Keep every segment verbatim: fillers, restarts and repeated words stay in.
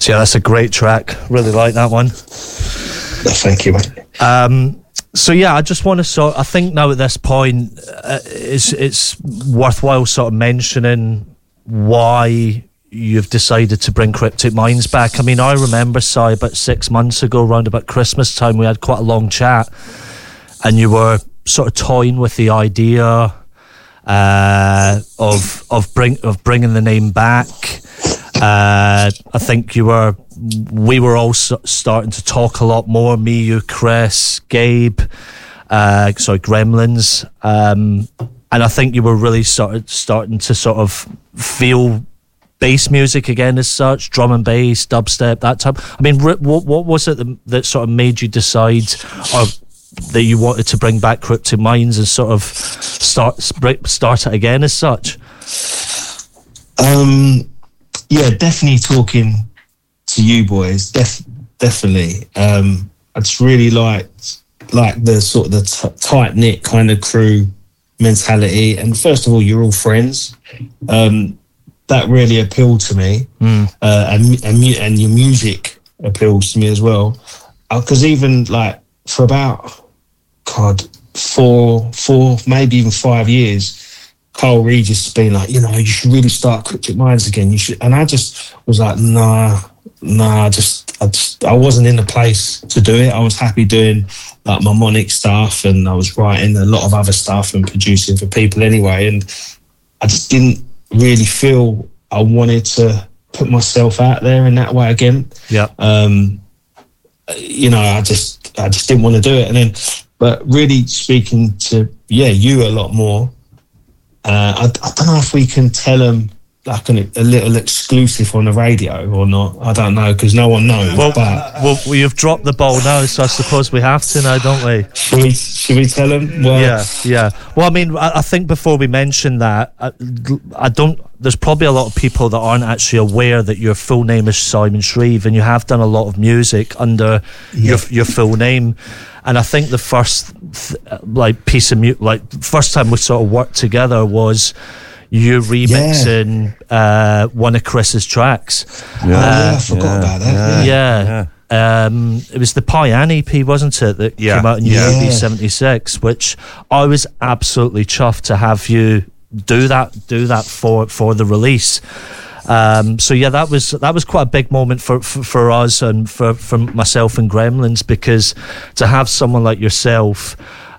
So yeah, that's a great track. Really like that one. Thank you, mate. Um, so yeah, I just want to sort. I think now at this point, uh, it's it's worthwhile sort of mentioning why you've decided to bring Cryptic Minds back. I mean, I remember, Si, about six months ago, around about Christmas time, we had quite a long chat, and you were sort of toying with the idea uh, of of bring of bringing the name back. Uh, I think you were, we were all starting to talk a lot more. Me, you, Chris, Gabe, uh, sorry, Gremlins, um, and I think you were really started starting to sort of feel bass music again, as such, drum and bass, dubstep, that type. I mean, what what was it that, that sort of made you decide, or that you wanted to bring back Cryptic Minds and sort of start start it again, as such? Um. Yeah, definitely talking to you boys, def- definitely. Um, I just really liked like the sort of the t- tight knit kind of crew mentality. And first of all, you're all friends. Um, that really appealed to me, mm. uh, and and, mu- and your music appeals to me as well. Because uh, even like for about God four, four, maybe even five years. Carl Regis has been like, you know, you should really start Cryptic Minds again. You should, and I just was like, nah, nah. I just, I just, I wasn't in the place to do it. I was happy doing like my Monic stuff, and I was writing a lot of other stuff and producing for people anyway. And I just didn't really feel I wanted to put myself out there in that way again. Yeah. Um, you know, I just, I just didn't want to do it. And then, but really speaking to, yeah, you a lot more. Uh, I, I don't know if we can tell them like an, a little exclusive on the radio or not. I don't know, because no one knows. Well, but well, we've dropped the ball now, so I suppose we have to now, don't we? Should we, should we tell them? Well, yeah, yeah. Well, I mean, I, I think before we mention that, I, I don't. There's probably a lot of people that aren't actually aware that your full name is Simon Shreve, and you have done a lot of music under yeah. your your full name. And I think the first th- like piece of music, like first time we sort of worked together was you remixing yeah. uh, one of Chris's tracks. Yeah, uh, yeah I forgot yeah, about that. Yeah. yeah. yeah. Um, it was the Pyan E P, wasn't it, that yeah. came out in yeah. U V B seventy-six, which I was absolutely chuffed to have you do that do that for for the release. Um, so yeah, that was that was quite a big moment for, for, for us and for, for myself and Gremlins, because to have someone like yourself,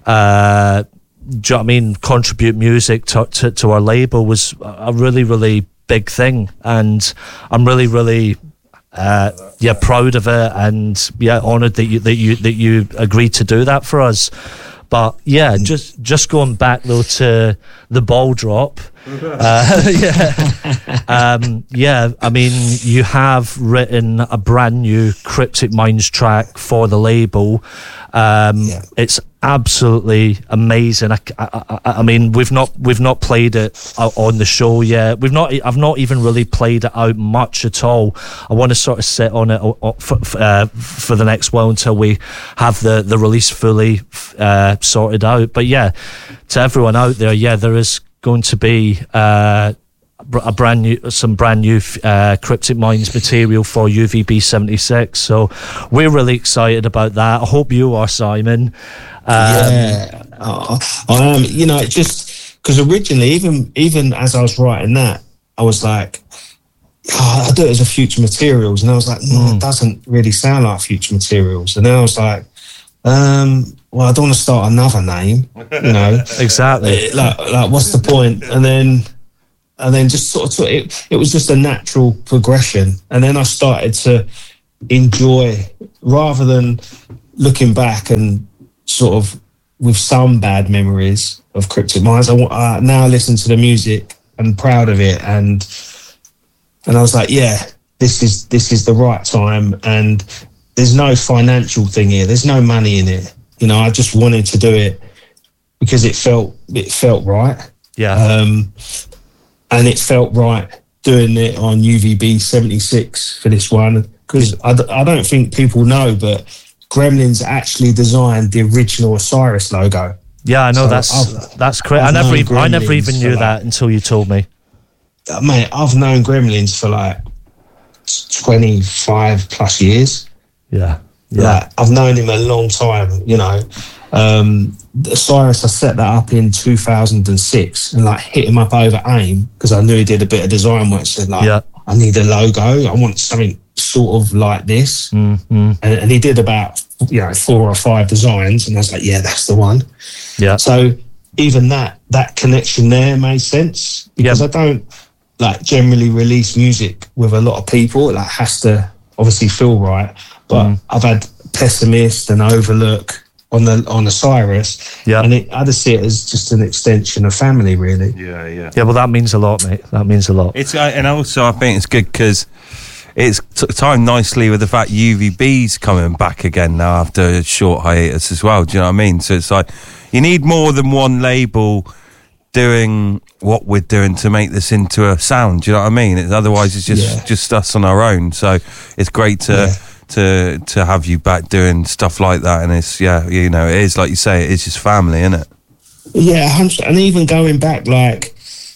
uh, do you know what I mean, contribute music to, to, to our label was a really, really big thing, and I'm really, really uh, yeah proud of it, and yeah honoured that you that you that you agreed to do that for us. But yeah, just just going back though to the ball drop. Uh, yeah, um, yeah. I mean, you have written a brand new Cryptic Minds track for the label. Um, yeah. It's absolutely amazing. I, I, I, I mean, we've not we've not played it on the show yet. We've not. I've not even really played it out much at all. I want to sort of sit on it for, uh, for the next while until we have the the release fully uh, sorted out. But yeah, to everyone out there, yeah, there is going to be uh, a brand new, some brand new uh, Cryptic Minds material for U V B seventy-six. So we're really excited about that. I hope you are, Simon. Um, yeah, oh, I am. You know, just because originally, even even as I was writing that, I was like, oh, I do it as a Future Materials, and I was like, no, mm. it doesn't really sound like Future Materials. And then I was like, um. well, I don't want to start another name, you know. Exactly. Like, like, what's the point? And then, and then just sort of, it, it was just a natural progression. And then I started to enjoy, rather than looking back and sort of with some bad memories of Cryptic Minds, I uh, now listen to the music and proud of it. And, and I was like, yeah, this is, this is the right time. And there's no financial thing here. There's no money in it. You know, I just wanted to do it because it felt it felt right. Yeah. Um, and it felt right doing it on U V B seventy-six for this one, because I, d- I don't think people know, but Gremlins actually designed the original Osiris logo. Yeah, I know. So that's I've, that's crazy. I never even I never even knew like, that until you told me. Mate, I've known Gremlins for like twenty-five plus years. Yeah. Yeah. Like, I've known him a long time, you know. Um, Cyrus, I set that up in two thousand six and like hit him up over AIM because I knew he did a bit of design work. Said like, yeah. I need a logo. I want something sort of like this. Mm-hmm. And, and he did about, you know, four or five designs. And I was like, yeah, that's the one. Yeah. So even that, that connection there made sense because yep. I don't like generally release music with a lot of people. It like has to obviously feel right. But mm. I've had Pessimist and Overlook on the on Osiris, yeah, and it, I just see it as just an extension of family, really. Yeah, yeah, yeah. Well, that means a lot, mate. That means a lot. It's uh, and also I think it's good because it's t- timed nicely with the fact U V B's coming back again now after a short hiatus as well. Do you know what I mean? So it's like you need more than one label doing what we're doing to make this into a sound. Do you know what I mean? It's, otherwise, it's just yeah. just us on our own. So it's great to. Yeah. to to have you back doing stuff like that, and it's yeah you know it is like you say, it is just family, isn't it? Yeah, and even going back, like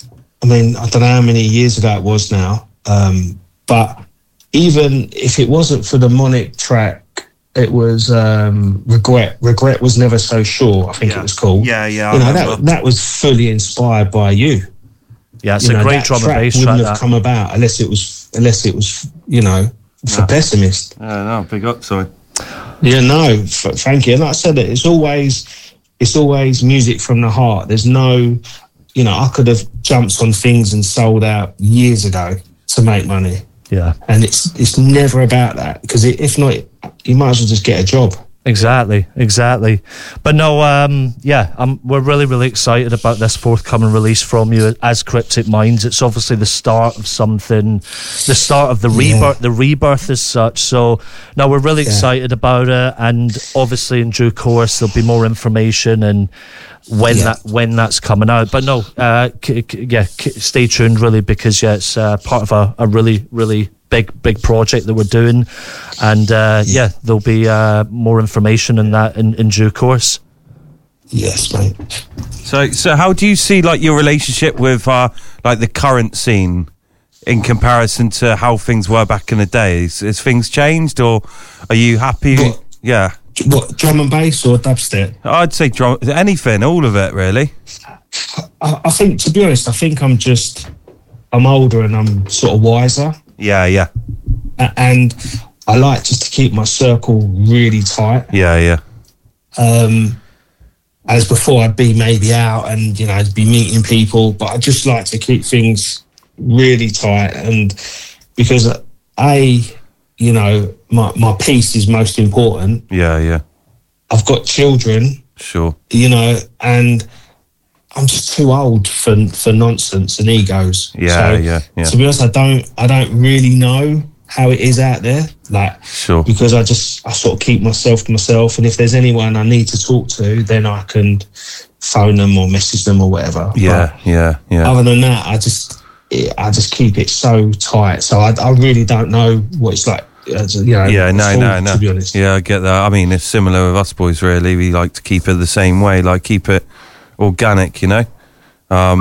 I mean I don't know how many years ago it was now, um but even if it wasn't for the Monic track, it was um regret regret was never so sure, I think yeah. it was called. Yeah, yeah. You know, that that was fully inspired by you. Yeah, it's you a know, great drum and bass track. Wouldn't have come about unless it was unless it was you know for no. Pessimist. Yeah, no, big up, sorry. Yeah, no, f- thank you. And like I said, it's always it's always music from the heart. There's no, you know, I could have jumped on things and sold out years ago to make money. Yeah, and it's it's never about that because if not, you might as well just get a job. Exactly, exactly. But no, um, yeah, um, we're really, really excited about this forthcoming release from you as Cryptic Minds. It's obviously the start of something, the start of the yeah. rebirth, the rebirth as such. So, no, we're really yeah. excited about it, and obviously in due course there'll be more information and when yeah. that when that's coming out. But no, uh, c- c- yeah, c- stay tuned really because yeah, it's uh, part of a, a really, really big big project that we're doing, and uh yeah, yeah there'll be uh more information in that in, in due course. Yes, mate. So so how do you see like your relationship with uh like the current scene in comparison to how things were back in the days? Has things changed, or are you happy? What? Yeah, what, drum and bass or dubstep? I'd say drum, anything, all of it really. I, I think, to be honest, I think I'm just I'm older and I'm sort of wiser. Yeah, yeah. And I like just to keep my circle really tight. Yeah, yeah. Um, as before, I'd be maybe out and, you know, I'd be meeting people, but I just like to keep things really tight. And because, A, you know, my, my peace is most important. Yeah, yeah. I've got children. Sure. You know, and I'm just too old for for nonsense and egos. Yeah, so, yeah, yeah. To be honest, I don't I don't really know how it is out there. Like, sure. Because I just I sort of keep myself to myself, and if there's anyone I need to talk to, then I can phone them or message them or whatever. Yeah, but yeah, yeah. Other than that, I just I just keep it so tight. So I I really don't know what it's like. You know, yeah, no, full, no, no. To be honest. Yeah, I get that. I mean, it's similar with us boys. Really, we like to keep it the same way, like keep it organic, you know. Um,